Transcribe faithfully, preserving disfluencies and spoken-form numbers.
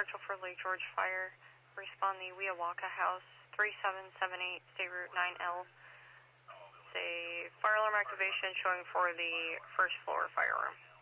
Churchill for Lake George Fire. Respond the Weowaka House, three seven seven eight, State Route nine L. It's a fire alarm activation showing for the first floor fire room.